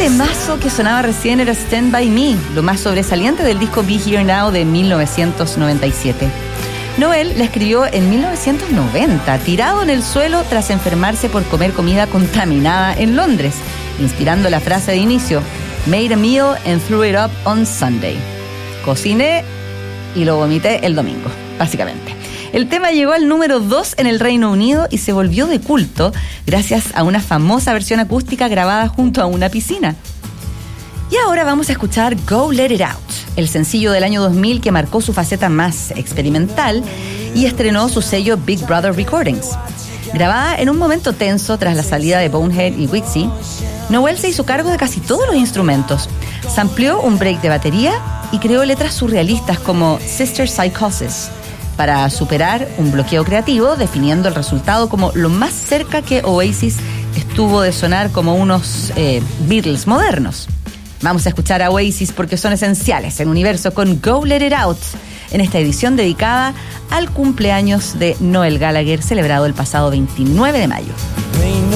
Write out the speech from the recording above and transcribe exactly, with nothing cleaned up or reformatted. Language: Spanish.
temazo que sonaba recién era Stand By Me, lo más sobresaliente del disco Be Here Now de mil novecientos noventa y siete. Noel la escribió en mil novecientos noventa, tirado en el suelo tras enfermarse por comer comida contaminada en Londres, inspirando la frase de inicio: Made a meal and threw it up on Sunday. Cociné y lo vomité el domingo, básicamente. El tema llegó al número dos en el Reino Unido y se volvió de culto gracias a una famosa versión acústica grabada junto a una piscina. Y ahora vamos a escuchar Go Let It Out, el sencillo del año dos mil que marcó su faceta más experimental y estrenó su sello Big Brother Recordings. Grabada en un momento tenso tras la salida de Bonehead y Wixie, Noel se hizo cargo de casi todos los instrumentos, sampleó un break de batería y creó letras surrealistas como Sister Psychosis, para superar un bloqueo creativo, definiendo el resultado como lo más cerca que Oasis estuvo de sonar como unos eh, Beatles modernos. Vamos a escuchar a Oasis porque son esenciales en Universo con Go Let It Out, en esta edición dedicada al cumpleaños de Noel Gallagher, celebrado el pasado veintinueve de mayo.